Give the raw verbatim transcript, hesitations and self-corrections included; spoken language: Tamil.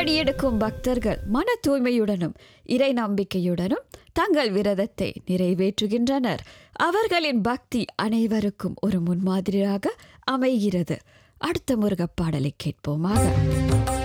காவடி எடுக்கும் பக்தர்கள் மன தூய்மையுடனும் இறை நம்பிக்கையுடனும் தங்கள் விரதத்தை நிறைவேற்றுகின்றனர். அவர்களின் பக்தி அனைவருக்கும் ஒரு முன்மாதிரியாக அமைகிறது. அடுத்த முருகப் பாடலை கேட்போமாக.